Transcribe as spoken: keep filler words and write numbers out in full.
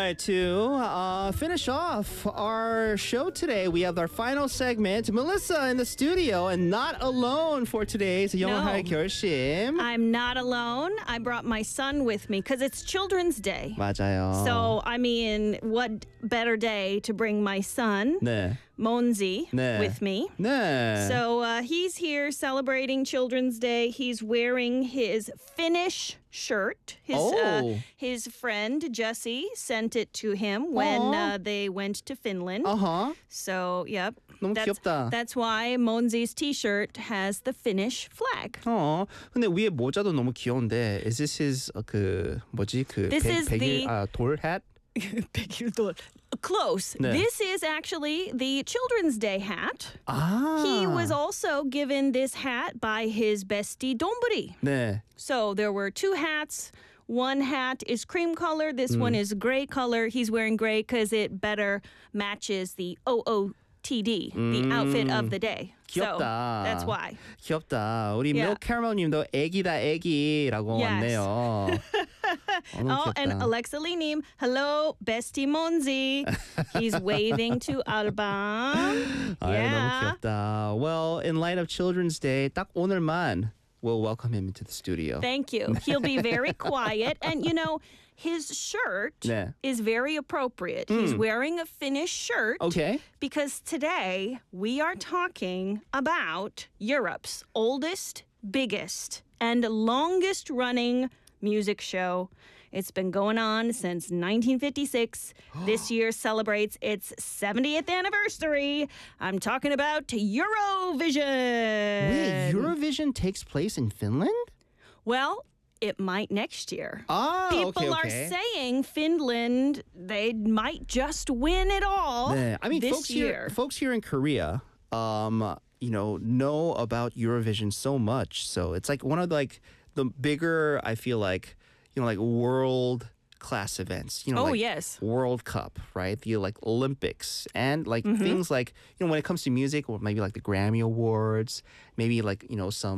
right, to uh, finish off our show today, we have our final segment. Melissa in the studio and not alone for today's 영어할 No. 결심. I'm not alone. I brought my son with me because it's Children's Day. 맞아요. So, I mean, what better day to bring my son, 네. Monzi, 네. with me. 네. So uh, he's here celebrating Children's Day. He's wearing his Finnish shirt. His Oh. uh, his friend Jesse sent it to him when Aw. uh, they went to Finland. Uh-huh. So, yep. 너무 that's, 귀엽다. That's why Monzi's t-shirt has the Finnish flag. 어, 근데 위에 모자도 너무 귀여운데 is this his 어, 그 뭐지 그 This is 백일 the- 아, 돌 hat? Close. 네. This is actually the Children's Day hat. 아. He was also given this hat by his bestie Donburi. 네. So there were two hats. One hat is cream color. This one is gray color. He's wearing gray because it better matches the O O T D, the outfit of the day. So 귀엽다. that's why. 귀엽다. 우리 Yeah. 밀 캐러멜님도 애기다 애기라고 Yes. 왔네요. 어, 너무 Oh, and 귀엽다. Alexa Linim, hello, bestie Monzi. He's waving to Alban. 아유, 너무 귀엽다. Well, in light of Children's Day, 딱 오늘만 we'll welcome him into the studio. Thank you. He'll be very quiet. And, you know, his shirt 네. is very appropriate. He's wearing a Finnish shirt Okay. because today we are talking about Europe's oldest, biggest, and longest running music show. It's been going on since nineteen fifty-six. This year celebrates its seventieth anniversary. I'm talking about Eurovision. Wait, Eurovision takes place in Finland? Well, it might next year. Ah, People okay, are okay. saying Finland, they might just win it all 네. I mean, this folks year. here, folks here in Korea, um, you know, know about Eurovision so much. So it's like one of the, like the bigger, I feel like, you know, like world class events. You know, Oh, like yes. World Cup, right? The like Olympics and like things like, you know, when it comes to music, or maybe like the Grammy Awards, maybe like, you know, some